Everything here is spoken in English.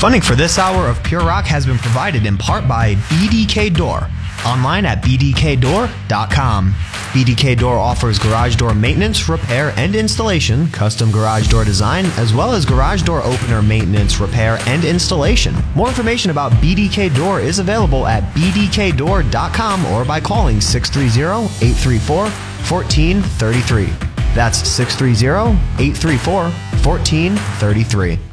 Funding for this hour of Pure Rock has been provided in part by BDK Door, online at bdkdoor.com. BDK Door offers garage door maintenance, repair, and installation, custom garage door design, as well as garage door opener maintenance, repair, and installation. More information about BDK Door is available at bdkdoor.com or by calling 630-834-1433. That's 630-834-1433.